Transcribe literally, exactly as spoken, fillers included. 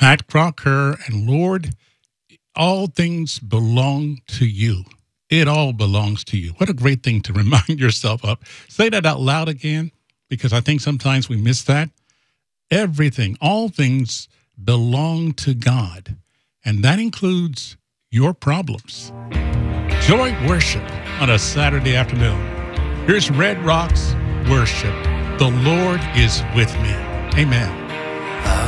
Matt Crocker, and Lord, all things belong to you. It all belongs to you. What a great thing to remind yourself of. Say that out loud again, because I think sometimes we miss that. Everything, all things belong to God, and that includes your problems. Joy worship on a Saturday afternoon. Here's Red Rocks Worship. The Lord is with me. Amen.